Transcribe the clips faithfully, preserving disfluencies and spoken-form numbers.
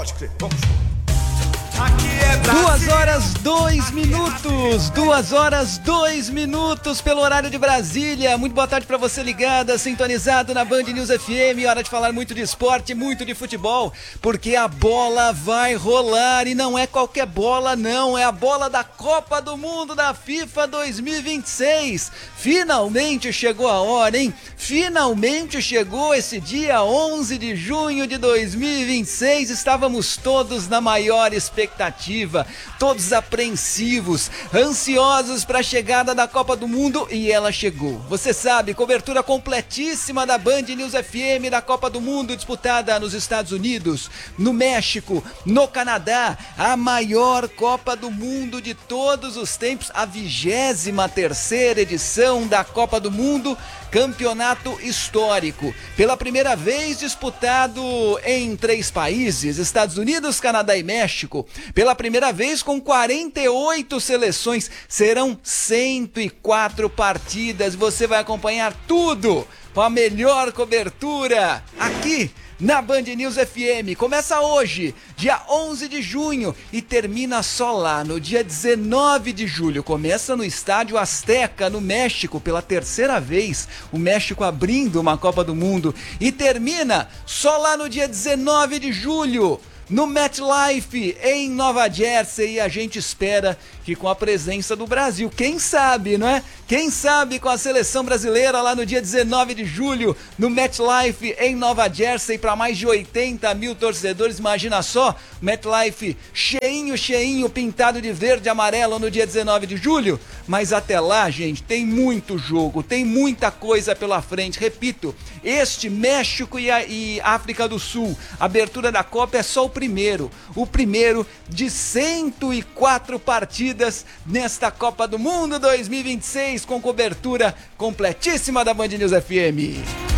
Pode crer, vamos junto. Aqui é Brasil. Duas horas, dois minutos. Duas horas, dois minutos pelo horário de Brasília. Muito boa tarde pra você ligada, sintonizado na Band News F M. Hora de falar muito de esporte, muito de futebol, porque a bola vai rolar e não é qualquer bola não, é a bola da Copa do Mundo da FIFA dois mil e vinte e seis. Finalmente chegou a hora, hein? Finalmente chegou esse dia onze de junho de dois mil e vinte e seis. Estávamos todos na maior expectativa, todos apreensivos, ansiosos para a chegada da Copa do Mundo, e ela chegou. Você sabe, cobertura completíssima da Band News F M da Copa do Mundo, disputada nos Estados Unidos, no México, no Canadá, a maior Copa do Mundo de todos os tempos, a vigésima terceira edição da Copa do Mundo, campeonato histórico, pela primeira vez disputado em três países, Estados Unidos, Canadá e México, pela primeira vez com quarenta e oito seleções, serão cento e quatro partidas, você vai acompanhar tudo com a melhor cobertura aqui na Band News F M. Começa hoje, dia onze de junho, e termina só lá no dia dezenove de julho. Começa no Estádio Azteca, no México, pela terceira vez, o México abrindo uma Copa do Mundo, e termina só lá no dia dezenove de julho, no MetLife, em Nova Jersey, e a gente espera que com a presença do Brasil, quem sabe, não é? Quem sabe com a seleção brasileira lá no dia dezenove de julho, no MetLife, em Nova Jersey, para mais de oitenta mil torcedores, imagina só, MetLife cheinho, cheinho, pintado de verde e amarelo no dia dezenove de julho, mas até lá, gente, tem muito jogo, tem muita coisa pela frente, repito, este México e, a, e África do Sul, abertura da Copa é só o primeiro, o primeiro de cento e quatro partidas nesta Copa do Mundo dois mil e vinte e seis, com cobertura completíssima da Band News F M.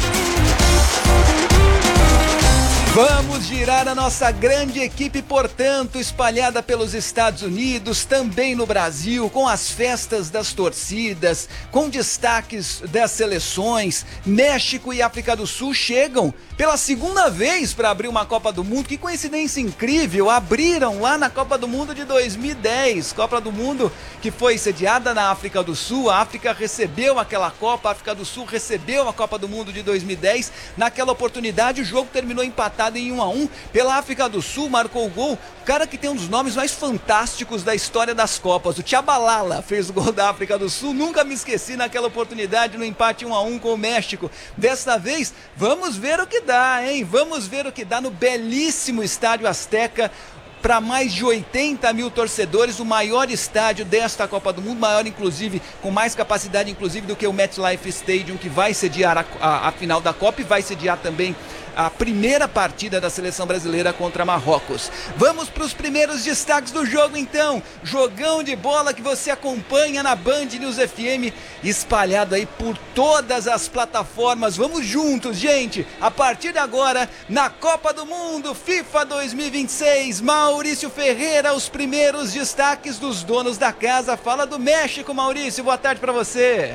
Vamos girar a nossa grande equipe, portanto, espalhada pelos Estados Unidos, também no Brasil, com as festas das torcidas, com destaques das seleções. México e África do Sul chegam pela segunda vez para abrir uma Copa do Mundo. Que coincidência incrível, abriram lá na Copa do Mundo de dois mil e dez, Copa do Mundo que foi sediada na África do Sul. A África recebeu aquela Copa, a África do Sul recebeu a Copa do Mundo de dois mil e dez. Naquela oportunidade o jogo terminou empatado em um a um, pela África do Sul marcou o gol, o cara que tem um dos nomes mais fantásticos da história das Copas, o Tchabalala fez o gol da África do Sul. Nunca me esqueci naquela oportunidade no empate um a um com o México. Desta vez, vamos ver o que dá, hein? Vamos ver o que dá no belíssimo Estádio Azteca, para mais de oitenta mil torcedores, o maior estádio desta Copa do Mundo, maior inclusive, com mais capacidade inclusive do que o MetLife Stadium, que vai sediar a, a, a final da Copa e vai sediar também a primeira partida da seleção brasileira contra Marrocos. Vamos para os primeiros destaques do jogo então, jogão de bola que você acompanha na Band News F M, espalhado aí por todas as plataformas. Vamos juntos, gente, a partir de agora, na Copa do Mundo FIFA dois mil e vinte e seis, Maurício Ferreira, os primeiros destaques dos donos da casa. Fala do México, Maurício, boa tarde para você.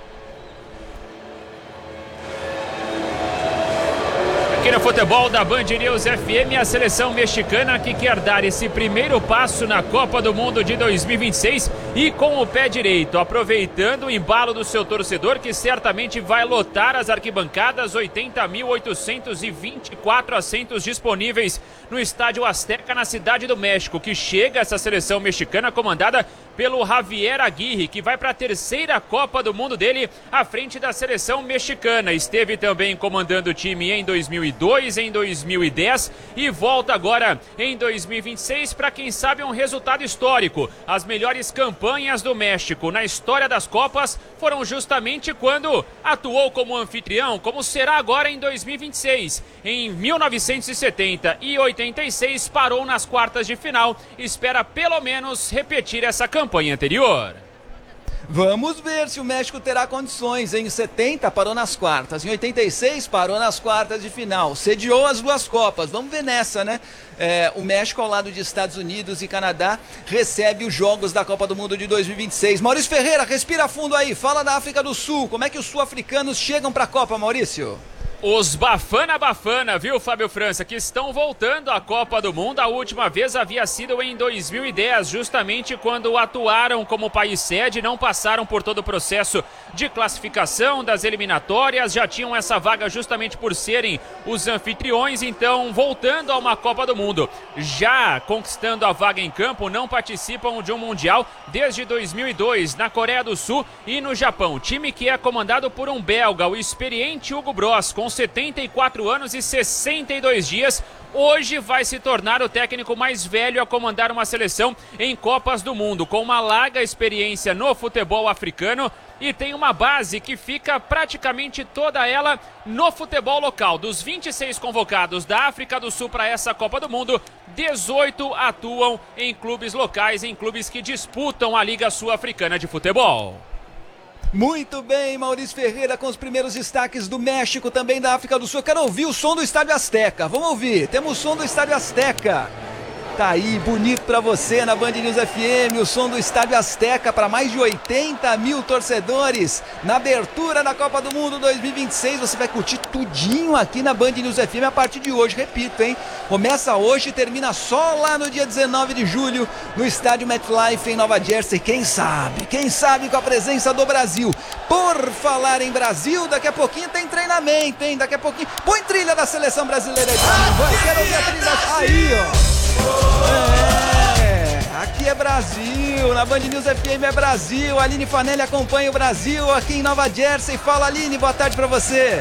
Aqui no futebol da Band News F M, a seleção mexicana que quer dar esse primeiro passo na Copa do Mundo de dois mil e vinte e seis e com o pé direito, aproveitando o embalo do seu torcedor, que certamente vai lotar as arquibancadas, oitenta mil oitocentos e vinte e quatro assentos disponíveis no Estádio Azteca, na Cidade do México, que chega essa seleção mexicana comandada pelo Javier Aguirre, que vai para a terceira Copa do Mundo dele à frente da seleção mexicana. Esteve também comandando o time em dois mil e dois, em dois mil e dez e volta agora em dois mil e vinte e seis para, quem sabe, um resultado histórico. As melhores campanhas do México na história das Copas foram justamente quando atuou como anfitrião, como será agora em dois mil e vinte e seis. Em mil novecentos e setenta e oitenta e seis parou nas quartas de final, espera pelo menos repetir essa campanha anterior. Vamos ver se o México terá condições. Em setenta parou nas quartas, em oitenta e seis parou nas quartas de final, sediou as duas Copas. Vamos ver nessa, né? É, o México, ao lado de Estados Unidos e Canadá, recebe os jogos da Copa do Mundo de dois mil e vinte e seis. Maurício Ferreira, respira fundo aí, fala da África do Sul. Como é que os sul-africanos chegam para a Copa, Maurício? Os Bafana Bafana, viu, Fábio França, que estão voltando à Copa do Mundo. A última vez havia sido em dois mil e dez, justamente quando atuaram como país sede, não passaram por todo o processo de classificação das eliminatórias, já tinham essa vaga justamente por serem os anfitriões, então voltando a uma Copa do Mundo. Já conquistando a vaga em campo, não participam de um Mundial desde dois mil e dois, na Coreia do Sul e no Japão. Time que é comandado por um belga, o experiente Hugo Bross, com setenta e quatro anos e sessenta e dois dias, hoje vai se tornar o técnico mais velho a comandar uma seleção em Copas do Mundo, com uma larga experiência no futebol africano e tem uma base que fica praticamente toda ela no futebol local. Dos vinte e seis convocados da África do Sul para essa Copa do Mundo, dezoito atuam em clubes locais, em clubes que disputam a Liga Sul-Africana de Futebol. Muito bem, Maurício Ferreira com os primeiros destaques do México, também da África do Sul. Eu quero ouvir o som do Estádio Azteca. Vamos ouvir, temos o som do Estádio Azteca. Tá aí, bonito pra você na Band News F M, o som do Estádio Azteca para mais de oitenta mil torcedores na abertura da Copa do Mundo dois mil e vinte e seis. Você vai curtir tudinho aqui na Band News F M a partir de hoje, repito, hein? Começa hoje e termina só lá no dia dezenove de julho no Estádio MetLife em Nova Jersey. Quem sabe, quem sabe com a presença do Brasil. Por falar em Brasil, daqui a pouquinho tem treinamento, hein? Daqui a pouquinho. Põe trilha da seleção brasileira aí pra mim, vai, quero ouvir a trilha. Aí, ó. É, aqui é Brasil, na Band News F M é Brasil. Aline Fanelli acompanha o Brasil aqui em Nova Jersey. Fala, Aline, boa tarde pra você.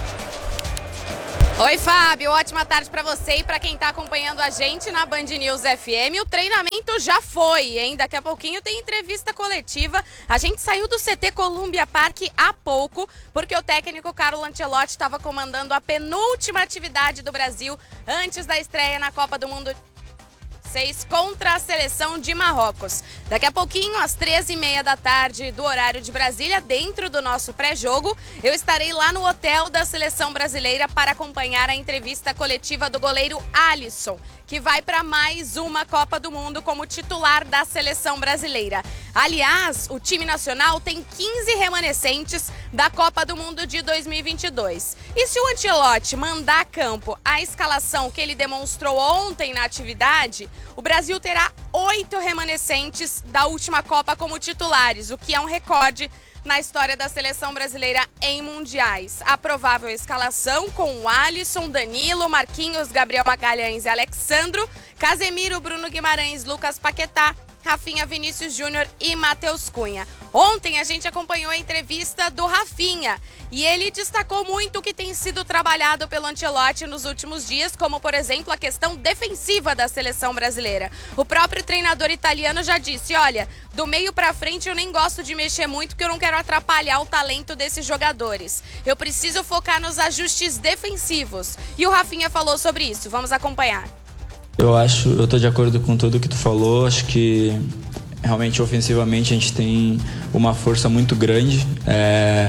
Oi, Fábio, ótima tarde pra você e pra quem tá acompanhando a gente na Band News F M. O treinamento já foi, hein? Daqui a pouquinho tem entrevista coletiva. A gente saiu do C T Columbia Park há pouco, porque o técnico Carlo Ancelotti estava comandando a penúltima atividade do Brasil antes da estreia na Copa do Mundo contra a seleção de Marrocos. Daqui a pouquinho, às treze e meia da tarde do horário de Brasília, dentro do nosso pré-jogo, eu estarei lá no hotel da seleção brasileira para acompanhar a entrevista coletiva do goleiro Alisson, que vai para mais uma Copa do Mundo como titular da seleção brasileira. Aliás, o time nacional tem quinze remanescentes da Copa do Mundo de dois mil e vinte e dois. E se o Ancelotti mandar a campo a escalação que ele demonstrou ontem na atividade, o Brasil terá oito remanescentes da última Copa como titulares, o que é um recorde na história da seleção brasileira em mundiais. A provável escalação com o Alisson, Danilo, Marquinhos, Gabriel Magalhães e Alexandro, Casemiro, Bruno Guimarães, Lucas Paquetá, Rafinha, Vinícius Júnior e Matheus Cunha. Ontem a gente acompanhou a entrevista do Rafinha e ele destacou muito o que tem sido trabalhado pelo Ancelotti nos últimos dias, como, por exemplo, a questão defensiva da seleção brasileira. O próprio treinador italiano já disse, olha, do meio pra frente eu nem gosto de mexer muito porque eu não quero atrapalhar o talento desses jogadores. Eu preciso focar nos ajustes defensivos. E o Rafinha falou sobre isso. Vamos acompanhar. Eu acho, eu tô de acordo com tudo que tu falou. Acho que realmente ofensivamente a gente tem uma força muito grande, é,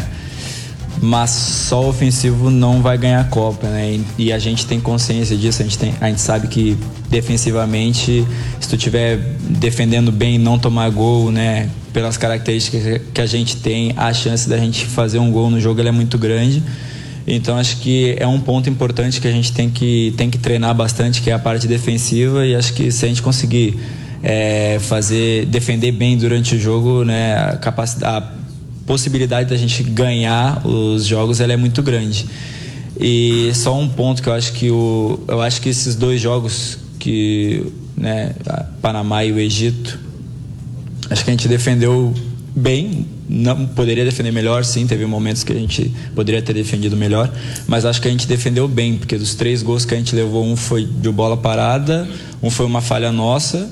mas só ofensivo não vai ganhar a Copa, né? E, e a gente tem consciência disso. A gente, tem, a gente sabe que defensivamente, se tu estiver defendendo bem e não tomar gol, né, pelas características que a gente tem, a chance da gente fazer um gol no jogo ela é muito grande. Então acho que é um ponto importante que a gente tem que, tem que treinar bastante, que é a parte defensiva, e acho que se a gente conseguir é, fazer, defender bem durante o jogo, né, a, capacidade, a possibilidade da gente ganhar os jogos ela é muito grande. E só um ponto que eu acho que o, eu acho que esses dois jogos, que, né, Panamá e o Egito, acho que a gente defendeu bem. Não poderia defender melhor, sim, teve momentos que a gente poderia ter defendido melhor, mas acho que a gente defendeu bem, porque dos três gols que a gente levou, um foi de bola parada, um foi uma falha nossa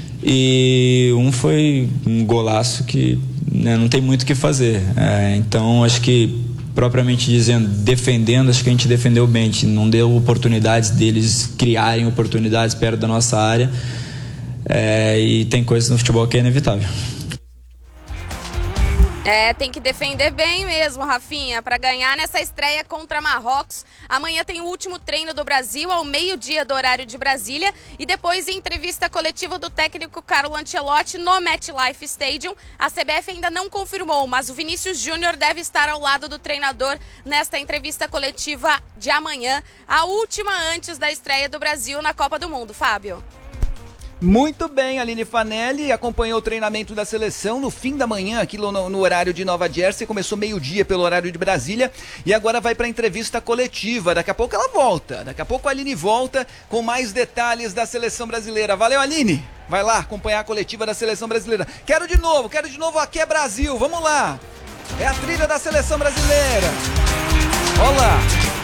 e um foi um golaço que, né, não tem muito o que fazer. É, então acho que, propriamente dizendo, defendendo, acho que a gente defendeu bem, a gente não deu oportunidades deles criarem oportunidades perto da nossa área, é, e tem coisas no futebol que é inevitável. É, tem que defender bem mesmo, Rafinha, para ganhar nessa estreia contra Marrocos. Amanhã tem o último treino do Brasil, ao meio-dia do horário de Brasília. E depois, em entrevista coletiva do técnico Carlo Ancelotti no MetLife Stadium, a C B F ainda não confirmou, mas o Vinícius Júnior deve estar ao lado do treinador nesta entrevista coletiva de amanhã, a última antes da estreia do Brasil na Copa do Mundo. Fábio. Muito bem, Aline Fanelli acompanhou o treinamento da seleção no fim da manhã, aqui no, no horário de Nova Jersey, começou meio-dia pelo horário de Brasília e agora vai para a entrevista coletiva. Daqui a pouco ela volta, daqui a pouco a Aline volta com mais detalhes da seleção brasileira. Valeu, Aline! Vai lá acompanhar a coletiva da seleção brasileira. Quero de novo, quero de novo, aqui é Brasil, vamos lá! É a trilha da seleção brasileira. Olá!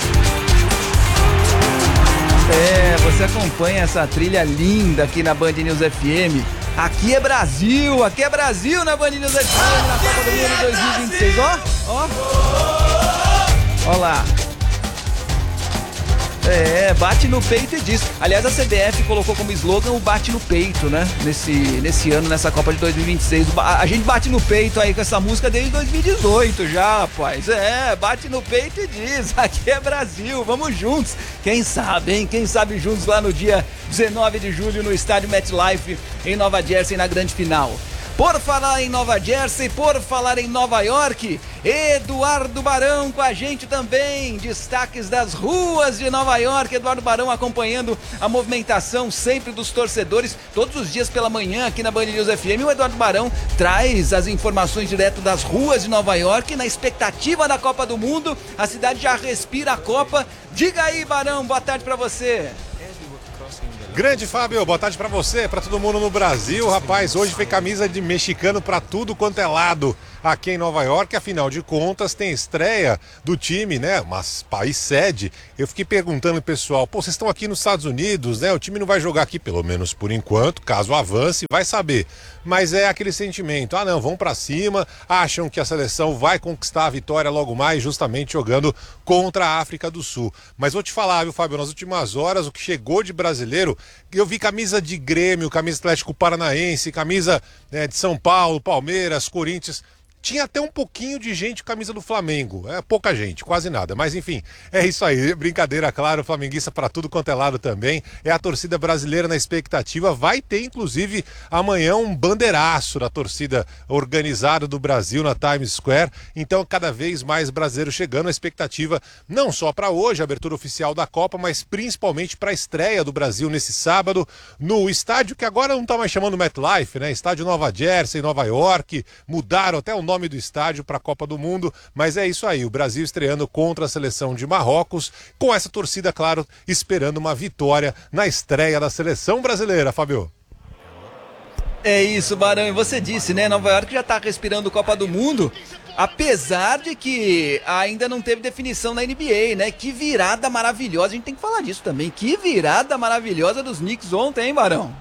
É, você acompanha essa trilha linda aqui na Band News F M. Aqui é Brasil, aqui é Brasil na Band News F M, na Copa do Mundo dois mil e vinte e seis. Ó, ó. Ó lá. É, bate no peito e diz. Aliás, a C B F colocou como slogan o bate no peito, né? Nesse, nesse ano, nessa Copa de dois mil e vinte e seis. A gente bate no peito aí com essa música desde dois mil e dezoito já, rapaz. É, bate no peito e diz, aqui é Brasil, vamos juntos. Quem sabe, hein? Quem sabe juntos lá no dia dezenove de julho no estádio MetLife em Nova Jersey na grande final. Por falar em Nova Jersey, por falar em Nova York, Eduardo Barão com a gente também. Destaques das ruas de Nova York. Eduardo Barão acompanhando a movimentação sempre dos torcedores. Todos os dias pela manhã aqui na Band News F M, o Eduardo Barão traz as informações direto das ruas de Nova York. Na expectativa da Copa do Mundo, a cidade já respira a Copa. Diga aí, Barão, boa tarde pra você. Grande Fábio, boa tarde pra você, pra todo mundo no Brasil. Rapaz, hoje foi camisa de mexicano pra tudo quanto é lado aqui em Nova York. Afinal de contas, tem estreia do time, né? Mas país sede. Eu fiquei perguntando pro pessoal, pô, vocês estão aqui nos Estados Unidos, né? O time não vai jogar aqui, pelo menos por enquanto. Caso avance, vai saber. Mas é aquele sentimento, ah não, vão pra cima, acham que a seleção vai conquistar a vitória logo mais, justamente jogando contra a África do Sul. Mas vou te falar, viu, Fábio, nas últimas horas, o que chegou de brasileiro, eu vi camisa de Grêmio, camisa Atlético Paranaense, camisa né, de São Paulo, Palmeiras, Corinthians. Tinha até um pouquinho de gente com camisa do Flamengo, é pouca gente, quase nada, mas enfim, é isso aí, brincadeira, claro, flamenguista para tudo quanto é lado também, é a torcida brasileira na expectativa, vai ter inclusive amanhã um bandeiraço da torcida organizada do Brasil na Times Square, então cada vez mais brasileiro chegando, a expectativa não só para hoje, a abertura oficial da Copa, mas principalmente para a estreia do Brasil nesse sábado, no estádio que agora não tá mais chamando MetLife, né, estádio Nova Jersey, Nova York, mudaram até o nome do estádio para a Copa do Mundo, mas é isso aí, o Brasil estreando contra a seleção de Marrocos, com essa torcida, claro, esperando uma vitória na estreia da seleção brasileira, Fábio. É isso, Barão, e você disse, né, Nova York já tá respirando Copa do Mundo, apesar de que ainda não teve definição na N B A, né, que virada maravilhosa, a gente tem que falar disso também, que virada maravilhosa dos Knicks ontem, hein, Barão?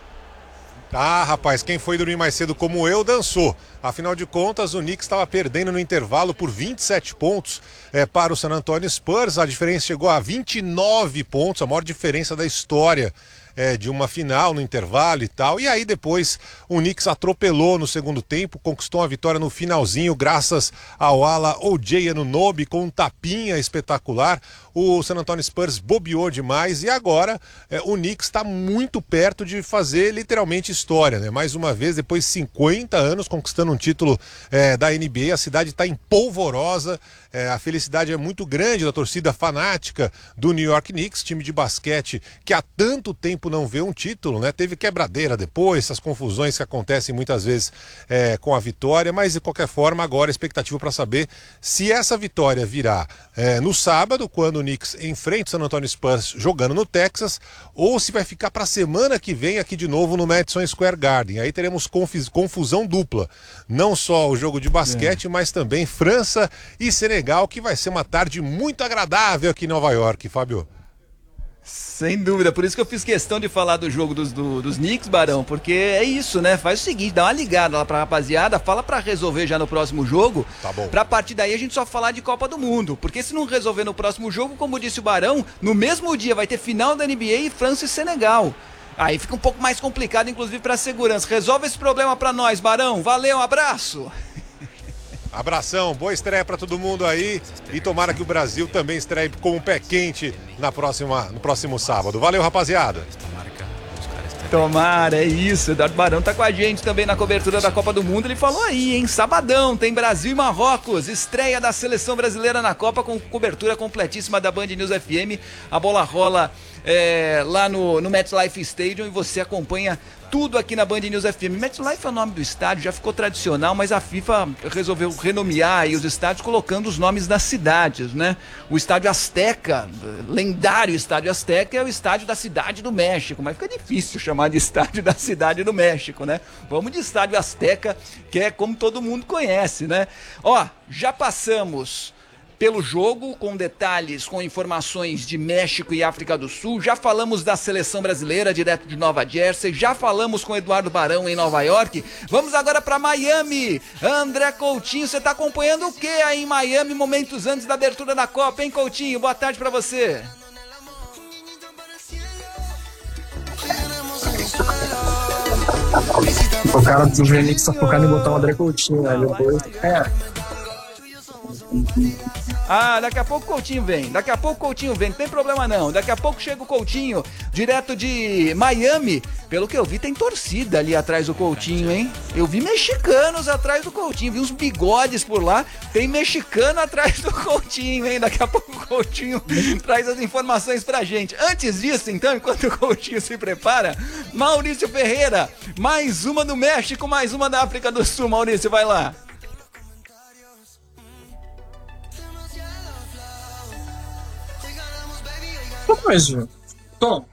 Ah, rapaz, quem foi dormir mais cedo como eu, dançou. Afinal de contas, o Knicks estava perdendo no intervalo por vinte e sete pontos é, para o San Antonio Spurs. A diferença chegou a vinte e nove pontos, a maior diferença da história é, de uma final no intervalo e tal. E aí depois o Knicks atropelou no segundo tempo, conquistou uma vitória no finalzinho, graças ao ala O J Anunoby com um tapinha espetacular. O San Antonio Spurs bobeou demais e agora é, o Knicks está muito perto de fazer literalmente história, né? Mais uma vez, depois de cinquenta anos conquistando um título é, da N B A, a cidade está empolvorosa, é, a felicidade é muito grande da torcida fanática do New York Knicks, time de basquete que há tanto tempo não vê um título, né? Teve quebradeira depois, essas confusões que acontecem muitas vezes é, com a vitória, mas de qualquer forma agora a expectativa para saber se essa vitória virá é, no sábado, quando o Knicks enfrenta o San Antonio Spurs jogando no Texas, ou se vai ficar para a semana que vem aqui de novo no Madison Square Garden. Aí teremos confusão dupla, não só o jogo de basquete, é. mas também França e Senegal, que vai ser uma tarde muito agradável aqui em Nova York, Fábio. Sem dúvida, por isso que eu fiz questão de falar do jogo dos, do, dos Knicks, Barão, porque é isso, né? Faz o seguinte, dá uma ligada lá pra rapaziada, fala pra resolver já no próximo jogo, tá bom. Pra partir daí a gente só falar de Copa do Mundo, porque se não resolver no próximo jogo, como disse o Barão, no mesmo dia vai ter final da N B A e França e Senegal. Aí fica um pouco mais complicado, inclusive pra segurança. Resolve esse problema pra nós, Barão. Valeu, um abraço. Abração, boa estreia para todo mundo aí e tomara que o Brasil também estreie com um pé quente na próxima, no próximo sábado. Valeu, rapaziada. Tomara, é isso. Eduardo Barão tá com a gente também na cobertura da Copa do Mundo. Ele falou aí, hein? Sabadão, tem Brasil e Marrocos. Estreia da seleção brasileira na Copa com cobertura completíssima da Band News F M. A bola rola é, lá no, no MetLife Stadium e você acompanha tudo aqui na Band News F M. MetLife é o nome do estádio, já ficou tradicional, mas a FIFA resolveu renomear aí os estádios colocando os nomes das cidades, né? O Estádio Azteca, lendário Estádio Azteca, é o estádio da cidade do México, mas fica difícil chamar de estádio da cidade do México, né? Vamos de Estádio Azteca, que é como todo mundo conhece, né? Ó, já passamos pelo jogo, com detalhes, com informações de México e África do Sul. Já falamos da seleção brasileira, direto de Nova Jersey. Já falamos com Eduardo Barão em Nova York. Vamos agora para Miami. André Coutinho, você está acompanhando o que aí em Miami, momentos antes da abertura da Copa, hein, Coutinho? Boa tarde para você. O cara do Fênix tá focado em botar o André Coutinho, né? Depois, é... Ah, daqui a pouco o Coutinho vem, daqui a pouco o Coutinho vem, não tem problema não, daqui a pouco chega o Coutinho, direto de Miami. Pelo que eu vi, tem torcida ali atrás do Coutinho, hein? Eu vi mexicanos atrás do Coutinho, vi uns bigodes por lá, tem mexicano atrás do Coutinho, hein? Daqui a pouco o Coutinho traz as informações pra gente. Antes disso, então, enquanto o Coutinho se prepara, Maurício Ferreira, mais uma do México, mais uma da África do Sul. Maurício, vai lá. Tom.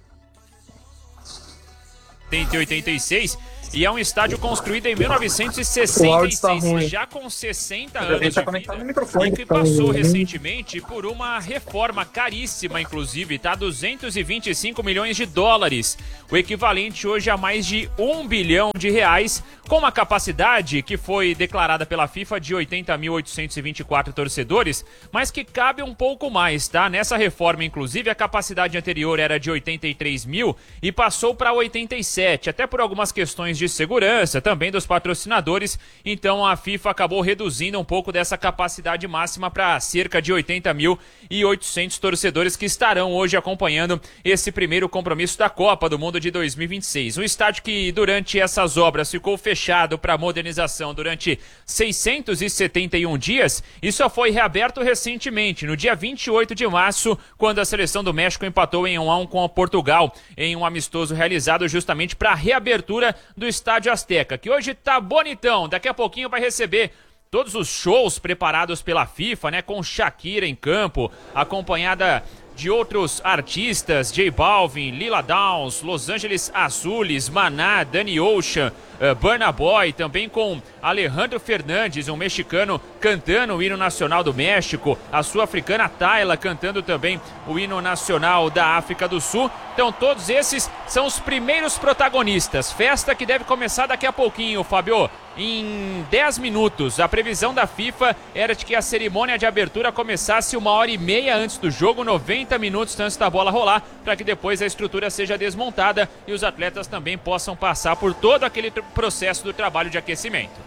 Tem oitenta e seis e é um estádio construído em mil novecentos e sessenta e seis, já com sessenta anos de vida, e que passou recentemente por uma reforma caríssima, inclusive, tá? duzentos e vinte e cinco milhões de dólares, o equivalente hoje a mais de um bilhão de reais, com uma capacidade que foi declarada pela FIFA de oitenta mil oitocentos e vinte e quatro torcedores, mas que cabe um pouco mais, tá? Nessa reforma, inclusive, a capacidade anterior era de oitenta e três mil e passou para oitenta e sete, até por algumas questões de segurança, também dos patrocinadores. Então a FIFA acabou reduzindo um pouco dessa capacidade máxima para cerca de oitenta mil e oitocentos torcedores que estarão hoje acompanhando esse primeiro compromisso da Copa do Mundo de dois mil e vinte e seis. Um estádio que durante essas obras ficou fechado para modernização durante seiscentos e setenta e um dias e só foi reaberto recentemente, no dia vinte e oito de março, quando a seleção do México empatou em um a um com Portugal, em um amistoso realizado justamente para a reabertura do Estádio Azteca, que hoje tá bonitão. Daqui a pouquinho vai receber todos os shows preparados pela FIFA, né, com Shakira em campo, acompanhada de outros artistas, J Balvin, Lila Downs, Los Angeles Azules, Maná, Danny Ocean, uh, Burna Boy, também com Alejandro Fernandes, um mexicano, cantando o hino nacional do México, a sul-africana Tayla cantando também o hino nacional da África do Sul. Então todos esses são os primeiros protagonistas. Festa que deve começar daqui a pouquinho, Fábio, em dez minutos. A previsão da FIFA era de que a cerimônia de abertura começasse uma hora e meia antes do jogo, noventa minutos antes da bola rolar, para que depois a estrutura seja desmontada e os atletas também possam passar por todo aquele processo do trabalho de aquecimento.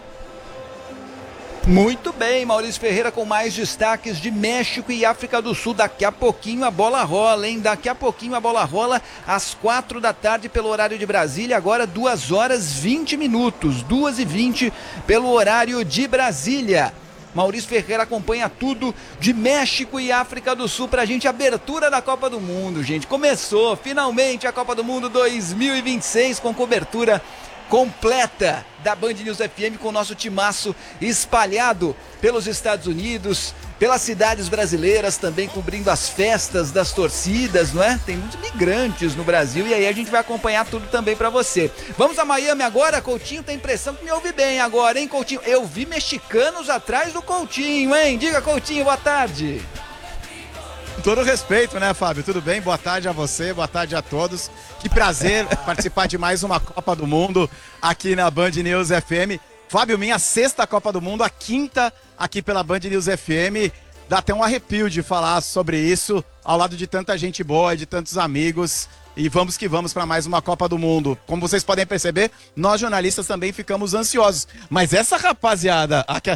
Muito bem, Maurício Ferreira com mais destaques de México e África do Sul. Daqui a pouquinho a bola rola, hein? Daqui a pouquinho a bola rola às quatro da tarde pelo horário de Brasília. Agora duas horas e vinte minutos, duas e vinte pelo horário de Brasília. Maurício Ferreira acompanha tudo de México e África do Sul pra gente. Abertura da Copa do Mundo, gente. Começou finalmente a Copa do Mundo dois mil e vinte e seis com cobertura completa da Band News F M, com o nosso timaço espalhado pelos Estados Unidos, pelas cidades brasileiras, também cobrindo as festas das torcidas, não é? Tem muitos migrantes no Brasil e aí a gente vai acompanhar tudo também pra você. Vamos a Miami agora. Coutinho tem impressão que me ouve bem agora, hein, Coutinho? Eu vi mexicanos atrás do Coutinho, hein? Diga, Coutinho, boa tarde. Com todo respeito, né, Fábio? Tudo bem? Boa tarde a você, boa tarde a todos. Que prazer participar de mais uma Copa do Mundo aqui na Band News F M. Fábio, minha sexta Copa do Mundo, a quinta aqui pela Band News F M. Dá até um arrepio de falar sobre isso, ao lado de tanta gente boa, de tantos amigos. E vamos que vamos para mais uma Copa do Mundo. Como vocês podem perceber, nós jornalistas também ficamos ansiosos. Mas essa rapaziada...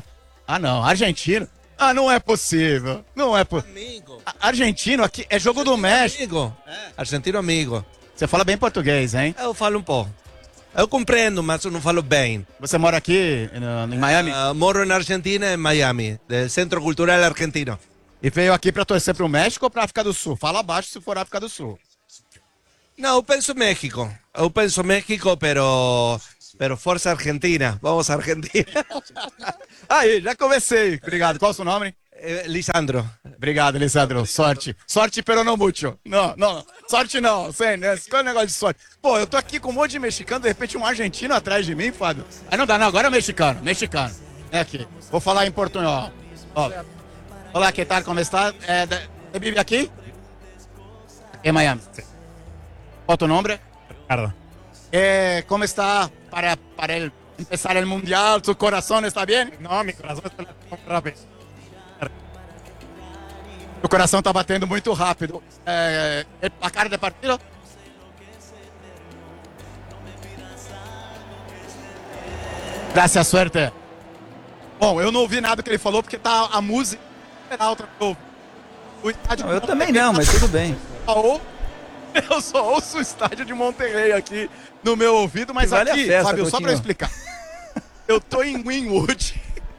Ah, não, argentino. Ah, não é possível. Não é possível. Argentino aqui é jogo do México. Amigo. Argentino amigo. Você fala bem português, hein? Eu falo um pouco. Eu compreendo, mas eu não falo bem. Você mora aqui no- em Miami Ah, moro na Argentina, em Miami, do Centro Cultural Argentino. e veio aqui pra torcer pro México ou pra África do Sul? Fala abaixo se for África do Sul. Não, eu penso México. Eu penso México, pero... Pero força Argentina. Vamos Argentina. Aí, já comecei. Obrigado. Qual é o seu nome? Eh, Lisandro. Obrigado, Lisandro. Sorte. Sorte, pero não mucho. Não, não. Sorte não. Sem, né? Qual é o negócio de sorte? Pô, eu tô aqui com um monte de mexicano, de repente um argentino atrás de mim, Fábio. Aí não dá, não. Agora é mexicano. Mexicano. É aqui. Vou falar em portunhol. Ó. Olá, que tal? Como está? É, de- você vive aqui? Em Miami. Qual é o teu nome? Ricardo. Eh, ¿Cómo está para, para el, empezar el mundial? ¿Tu corazón está bien? No, mi corazón está latiendo muy rápido. O coração tá batendo muito rápido. É, é placar de partido? Graças, suerte. Bom, eu não ouvi nada que ele falou porque tá a música alta. O estádio Não, eu também não, mas tudo bem. Ou eu só ouço o estádio de Monterrey aqui no meu ouvido, mas Que vale a aqui, festa, Fábio, só Coutinho. pra explicar. Eu tô em Wynwood.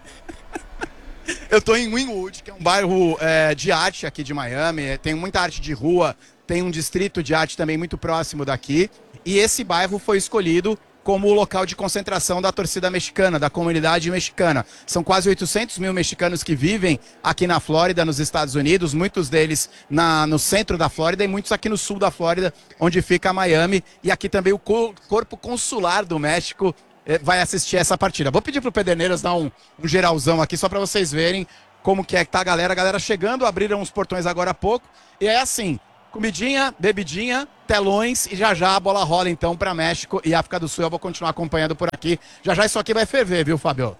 Eu tô em Wynwood, que é um bairro é, de arte aqui de Miami. Tem muita arte de rua, tem um distrito de arte também muito próximo daqui. E esse bairro foi escolhido como o local de concentração da torcida mexicana, da comunidade mexicana. São quase oitocentos mil mexicanos que vivem aqui na Flórida, nos Estados Unidos, muitos deles na, no centro da Flórida e muitos aqui no sul da Flórida, onde fica Miami. E aqui também o co- Corpo Consular do México eh, vai assistir essa partida. Vou pedir pro Pederneiras dar um, um geralzão aqui, só para vocês verem como que é que tá a galera. A galera chegando, abriram os portões agora há pouco. E é assim, comidinha, bebidinha, telões e já já a bola rola então para México e África do Sul. Eu vou continuar acompanhando por aqui. Já já isso aqui vai ferver, viu, Fábio?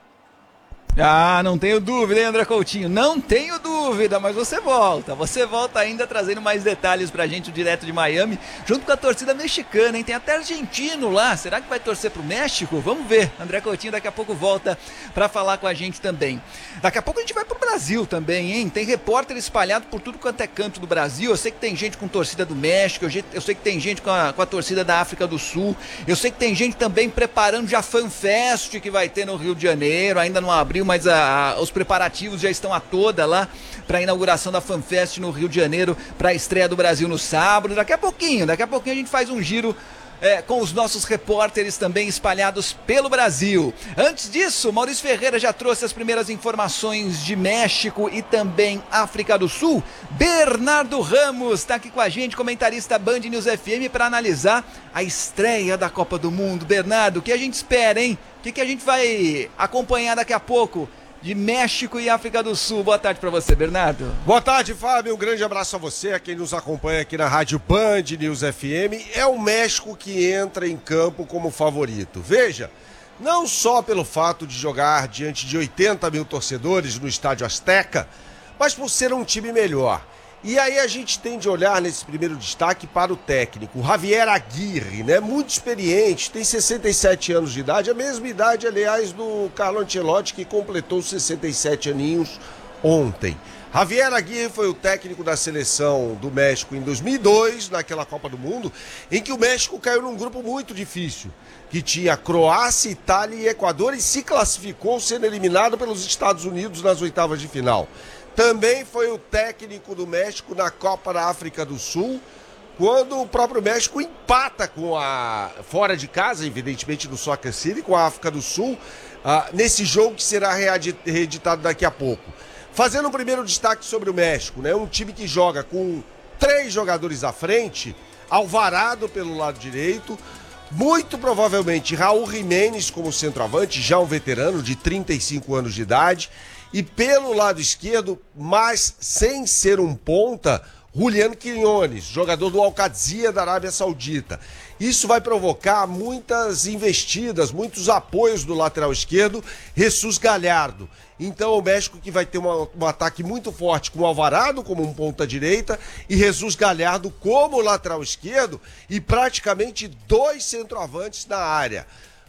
Ah, não tenho dúvida, hein, André Coutinho? Não tenho dúvida, mas você volta. Você volta ainda trazendo mais detalhes pra gente, o direto de Miami, junto com a torcida mexicana, hein? Tem até argentino lá. Será que vai torcer pro México? Vamos ver. André Coutinho daqui a pouco volta pra falar com a gente também. Daqui a pouco a gente vai pro Brasil também, hein? Tem repórter espalhado por tudo quanto é canto do Brasil. Eu sei que tem gente com torcida do México, eu je- eu sei que tem gente com a, com a torcida da África do Sul. Eu sei que tem gente também preparando já FanFest que vai ter no Rio de Janeiro. Ainda não abriu, mas a- a- os preparativos já estão a toda lá para a inauguração da FanFest no Rio de Janeiro, para a estreia do Brasil no sábado. Daqui a pouquinho, daqui a pouquinho a gente faz um giro é, com os nossos repórteres também espalhados pelo Brasil. Antes disso, Maurício Ferreira já trouxe as primeiras informações de México e também África do Sul. Bernardo Ramos está aqui com a gente, comentarista Band News F M, para analisar a estreia da Copa do Mundo. Bernardo, o que a gente espera, hein? O que, que a gente vai acompanhar daqui a pouco de México e África do Sul? Boa tarde para você, Bernardo. Boa tarde, Fábio. Um grande abraço a você, a quem nos acompanha aqui na Rádio Band News F M. É o México que entra em campo como favorito. Veja, não só pelo fato de jogar diante de oitenta mil torcedores no Estádio Azteca, mas por ser um time melhor. E aí a gente tem de olhar nesse primeiro destaque para o técnico, o Javier Aguirre, né? Muito experiente, tem sessenta e sete anos de idade, a mesma idade, aliás, do Carlo Ancelotti, que completou sessenta e sete aninhos ontem. Javier Aguirre foi o técnico da seleção do México em dois mil e dois, naquela Copa do Mundo, em que o México caiu num grupo muito difícil, que tinha Croácia, Itália e Equador, e se classificou sendo eliminado pelos Estados Unidos nas oitavas de final. Também foi o técnico do México na Copa da África do Sul, quando o próprio México empata com a fora de casa, evidentemente no Soccer City, com a África do Sul, ah, nesse jogo que será readi- reeditado daqui a pouco. Fazendo um primeiro destaque sobre o México, né? Um time que joga com três jogadores à frente, Alvarado pelo lado direito, muito provavelmente Raul Jiménez como centroavante, já um veterano de trinta e cinco anos de idade, e pelo lado esquerdo, mas sem ser um ponta, Julián Quiñones, jogador do Al-Qadsia da Arábia Saudita. Isso vai provocar muitas investidas, muitos apoios do lateral esquerdo, Jesus Galhardo. Então o México que vai ter uma, um ataque muito forte com o Alvarado como um ponta direita e Jesus Galhardo como lateral esquerdo e praticamente dois centroavantes na área.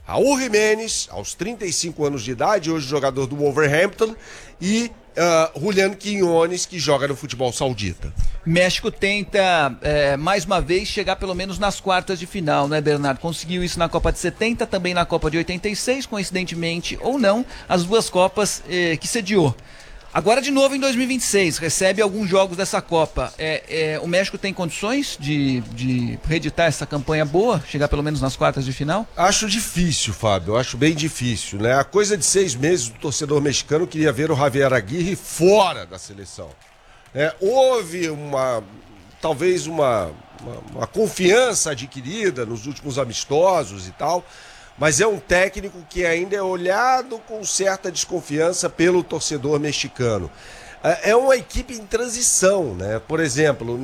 Raul Jiménez, aos trinta e cinco anos de idade, hoje jogador do Wolverhampton, e uh, Julián Quiñones, que joga no futebol saudita. México tenta, é, mais uma vez, chegar pelo menos nas quartas de final, né, Bernardo? Conseguiu isso na Copa de setenta, também na Copa de oitenta e seis, coincidentemente ou não, as duas Copas é, que sediou. Agora de novo em dois mil e vinte e seis, recebe alguns jogos dessa Copa. É, é, o México tem condições de, de reeditar essa campanha boa, chegar pelo menos nas quartas de final? Acho difícil, Fábio, acho bem difícil, né? A coisa de seis meses o torcedor mexicano queria ver o Javier Aguirre fora da seleção. É, houve uma, talvez uma, uma, uma confiança adquirida nos últimos amistosos e tal, mas é um técnico que ainda é olhado com certa desconfiança pelo torcedor mexicano. É uma equipe em transição, né? Por exemplo,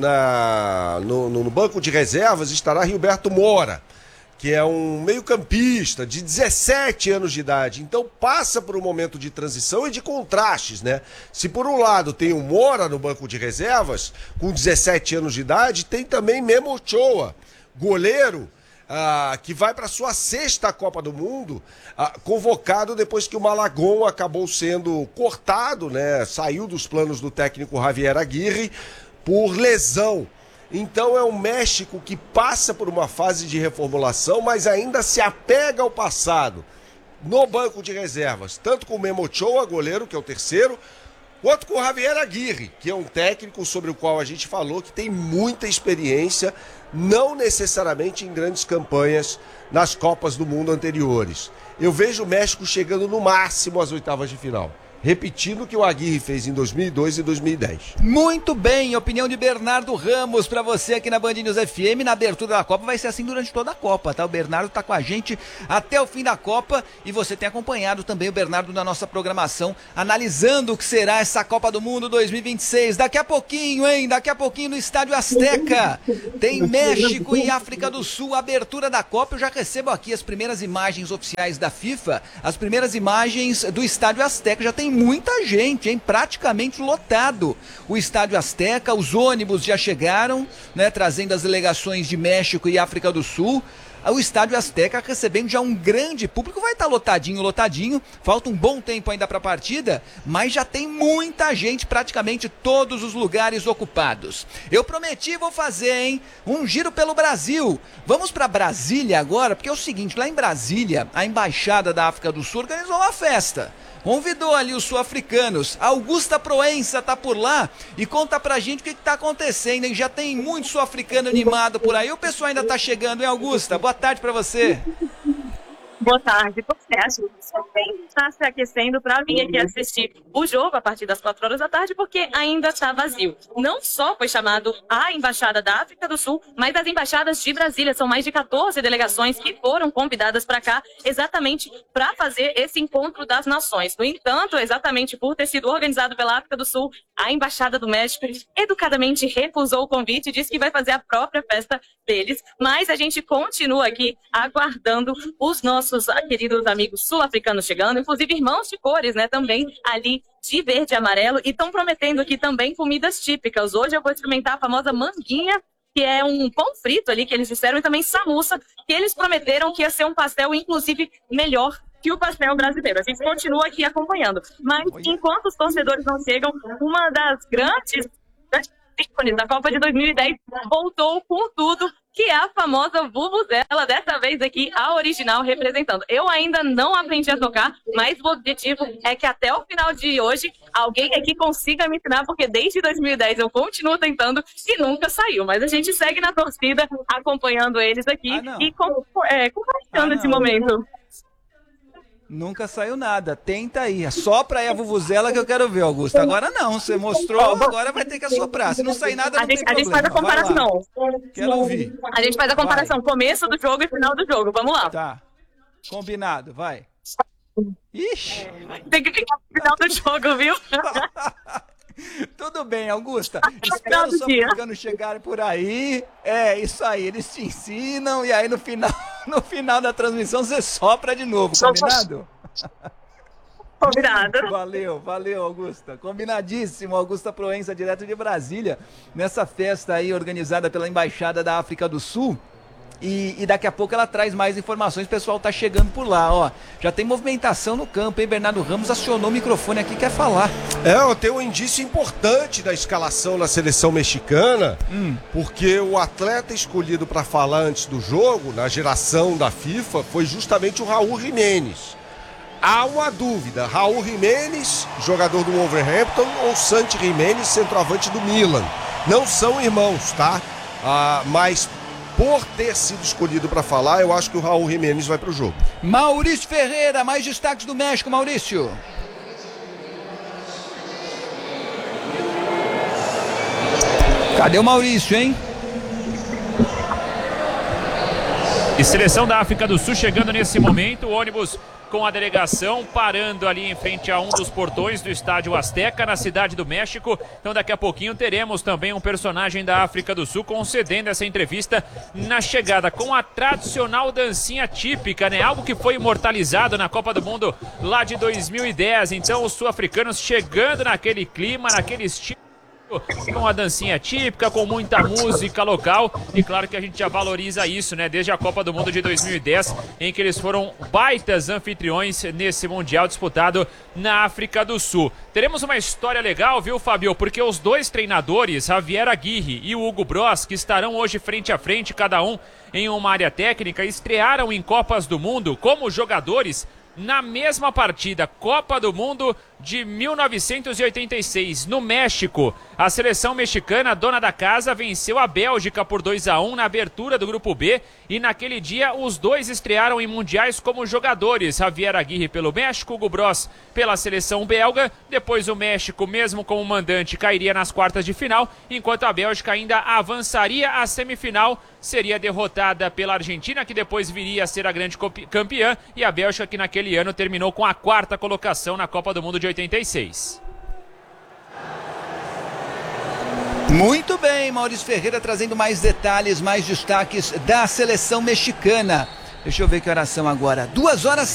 na, no, no banco de reservas estará Gilberto Mora, que é um meio-campista de dezessete anos de idade. Então passa por um momento de transição e de contrastes, né? Se por um lado tem o Mora no banco de reservas, com dezessete anos de idade, tem também Memo Ochoa, goleiro, Ah, que vai para sua sexta Copa do Mundo, ah, convocado depois que o Malagón acabou sendo cortado, né? Saiu dos planos do técnico Javier Aguirre por lesão. Então é um México que passa por uma fase de reformulação, mas ainda se apega ao passado. No banco de reservas, tanto com o Memo Ochoa, goleiro, que é o terceiro, quanto com o Javier Aguirre, que é um técnico sobre o qual a gente falou que tem muita experiência, não necessariamente em grandes campanhas nas Copas do Mundo anteriores. Eu vejo o México chegando no máximo às oitavas de final, repetindo o que o Aguirre fez em dois mil e dois e dois mil e dez. Muito bem, opinião de Bernardo Ramos para você aqui na Band News F M. Na abertura da Copa vai ser assim durante toda a Copa, tá? O Bernardo tá com a gente até o fim da Copa e você tem acompanhado também o Bernardo na nossa programação, analisando o que será essa Copa do Mundo dois mil e vinte e seis. Daqui a pouquinho, hein? Daqui a pouquinho no Estádio Azteca tem México e África do Sul, abertura da Copa. Eu já recebo aqui as primeiras imagens oficiais da FIFA, as primeiras imagens do Estádio Azteca. Já tem muita gente, hein? Praticamente lotado o Estádio Azteca, os ônibus já chegaram, né? Trazendo as delegações de México e África do Sul. O Estádio Azteca recebendo já um grande público, vai estar lotadinho, lotadinho, falta um bom tempo ainda para a partida, mas já tem muita gente, praticamente todos os lugares ocupados. Eu prometi, vou fazer, hein, um giro pelo Brasil. Vamos para Brasília agora, porque é o seguinte, lá em Brasília, a Embaixada da África do Sul organizou uma festa. Convidou ali os sul-africanos. Augusta Proença tá por lá e conta pra gente o que, que tá acontecendo, hein? Já tem muito sul-africano animado por aí. O pessoal ainda tá chegando, hein, Augusta? Boa tarde pra você. Boa tarde. Você acha que só tem está se aquecendo para vir aqui assistir o jogo a partir das quatro horas da tarde, porque ainda está vazio. Não só foi chamado a Embaixada da África do Sul, mas as embaixadas de Brasília. São mais de quatorze delegações que foram convidadas para cá exatamente para fazer esse encontro das nações. No entanto, exatamente por ter sido organizado pela África do Sul, a Embaixada do México educadamente recusou o convite e disse que vai fazer a própria festa deles. Mas a gente continua aqui aguardando os nossos queridos amigos sul-africanos chegando, inclusive irmãos de cores, né, também ali de verde e amarelo, e estão prometendo aqui também comidas típicas. Hoje eu vou experimentar a famosa manguinha, que é um pão frito ali que eles disseram, e também samuça, que eles prometeram que ia ser um pastel, inclusive, melhor que o pastel brasileiro. A gente continua aqui acompanhando. Mas enquanto os torcedores não chegam, uma das grandes ícones da Copa de dois mil e dez voltou com tudo, que é a famosa vuvuzela, dessa vez aqui a original representando. Eu ainda não aprendi a tocar, mas o objetivo é que até o final de hoje alguém aqui consiga me ensinar, porque desde dois mil e dez eu continuo tentando e nunca saiu. Mas a gente segue na torcida, acompanhando eles aqui ah, e com, é, compartilhando ah, esse momento. Nunca saiu nada, tenta aí, assopra aí a vuvuzela que eu quero ver, Augusto. Agora não, você mostrou, agora vai ter que assoprar. Se não sair nada, não a gente, tem a gente faz a comparação. Quero ouvir. A gente faz a comparação, vai. Começo do jogo e final do jogo, vamos lá. Tá, combinado, vai. Ixi. Tem que ficar no final do jogo, viu? Tudo bem, Augusta. Espera os sul-africanos chegarem por aí. É, isso aí, eles te ensinam e aí no final, no final da transmissão você sopra de novo, combinado? Combinado. Valeu, valeu, Augusta. Combinadíssimo, Augusta Proença, direto de Brasília, nessa festa aí organizada pela Embaixada da África do Sul. E, e daqui a pouco ela traz mais informações, o pessoal tá chegando por lá, ó. Já tem movimentação no campo, hein? Bernardo Ramos acionou o microfone aqui, quer falar. É, tem um indício importante da escalação na seleção mexicana, hum. porque o atleta escolhido para falar antes do jogo, na geração da FIFA, foi justamente o Raul Jiménez. Há uma dúvida, Raul Jiménez, jogador do Wolverhampton, ou Santi Jiménez, centroavante do Milan. Não são irmãos, tá? Ah, mas por ter sido escolhido para falar, eu acho que o Raul Jiménez vai para o jogo. Maurício Ferreira, mais destaques do México, Maurício. Cadê o Maurício, hein? E seleção da África do Sul chegando nesse momento, o ônibus com a delegação parando ali em frente a um dos portões do Estádio Azteca, na Cidade do México. Então daqui a pouquinho teremos também um personagem da África do Sul concedendo essa entrevista na chegada com a tradicional dancinha típica, né? Algo que foi imortalizado na Copa do Mundo lá de dois mil e dez. Então os sul-africanos chegando naquele clima, naquele estilo, com a dancinha típica, com muita música local, e claro que a gente já valoriza isso, né, desde a Copa do Mundo de dois mil e dez, em que eles foram baitas anfitriões nesse Mundial disputado na África do Sul. Teremos uma história legal, viu, Fabio, porque os dois treinadores, Javier Aguirre e o Hugo Bross, que estarão hoje frente a frente, cada um em uma área técnica, estrearam em Copas do Mundo como jogadores na mesma partida, Copa do Mundo de mil novecentos e oitenta e seis, no México. A seleção mexicana, dona da casa, venceu a Bélgica por dois a um na abertura do Grupo B, e naquele dia os dois estrearam em mundiais como jogadores. Javier Aguirre pelo México, Hugo Bross pela seleção belga. Depois o México, mesmo como mandante, cairia nas quartas de final, enquanto a Bélgica ainda avançaria à semifinal, seria derrotada pela Argentina, que depois viria a ser a grande campeã, e a Bélgica, que naquele ano terminou com a quarta colocação na Copa do Mundo de oitenta e seis. Muito bem, Maurício Ferreira trazendo mais detalhes, mais destaques da seleção mexicana. Deixa eu ver que horas são agora. Duas horas